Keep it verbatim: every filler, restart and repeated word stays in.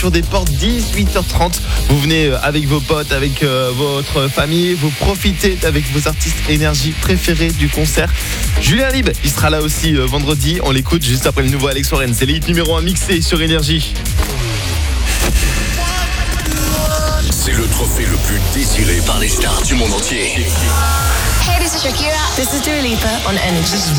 des portes, dix-huit heures trente. Vous venez avec vos potes, avec euh, votre famille, vous profitez avec vos artistes énergie préférés du concert. Julien Lieb, il sera là aussi euh, vendredi. On l'écoute juste après le nouveau Alex Warren. C'est l'hit numéro un mixé sur Énergie. C'est le trophée le plus désiré par les stars du monde entier. Hey, this is Shakira. This is Dua Lipa on Energy.